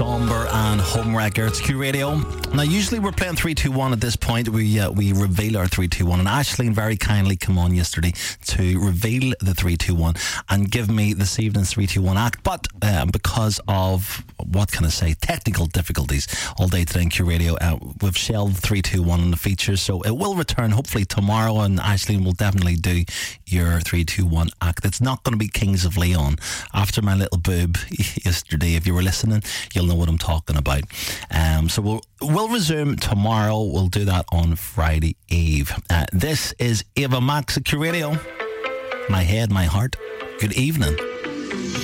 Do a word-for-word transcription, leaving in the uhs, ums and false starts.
Somber and Homewrecker. It's Q Radio. Now, usually we're playing three two one at this point. We uh, we reveal our three two one, and Aisling very kindly came on yesterday to reveal the three two one and give me this evening's three two one act. But uh, because of, what can I say, technical difficulties all day today in Q Radio, uh, we've shelved three two one in the features, so it will return hopefully tomorrow, and Aisling will definitely do your three two one act. It's not going to be Kings of Leon. After my little boob yesterday, if you were listening, you'll know what I'm talking about. Um, so we'll we'll resume tomorrow. We'll do that on Friday Eve. Uh, this is Ava Max at Q Radio. My head, my heart. Good evening.